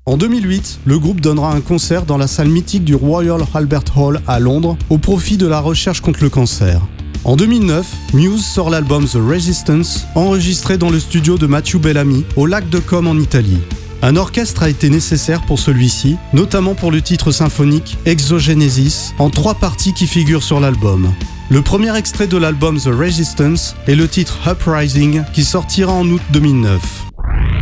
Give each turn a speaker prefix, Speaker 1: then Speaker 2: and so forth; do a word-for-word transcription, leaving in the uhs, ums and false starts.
Speaker 1: En deux mille huit, le groupe donnera un concert dans la salle mythique du Royal Albert Hall à Londres au profit de la recherche contre le cancer. En deux mille neuf, Muse sort l'album The Resistance, enregistré dans le studio de Matthew Bellamy au lac de Como en Italie. Un orchestre a été nécessaire pour celui-ci, notamment pour le titre symphonique Exogenesis, en trois parties qui figurent sur l'album. Le premier extrait de l'album The Resistance est le titre Uprising qui sortira en août deux mille neuf.